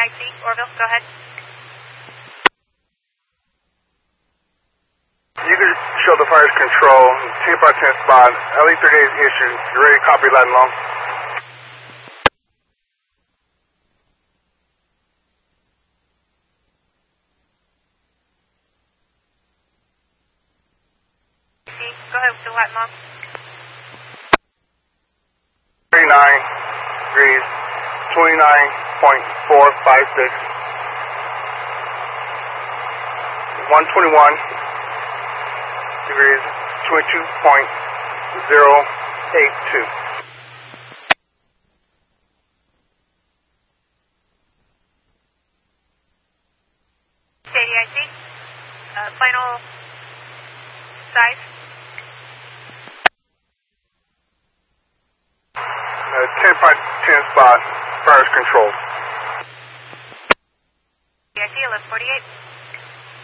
KDIC, Orville, go ahead. You can show the fire's control, 10 by 10 spot, LE 38 is issued. You ready to copy Latin long? Go ahead with the Latin long. 39 degrees, 29.456. 121 degrees, 22.082. KDIC, final size. 10 by 10 spot, fire's controlled. KDIC, 1148.